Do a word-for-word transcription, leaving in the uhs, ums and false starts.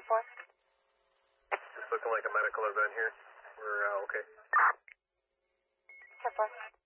four. Just looking like a medical event here. We're uh, okay. ten four.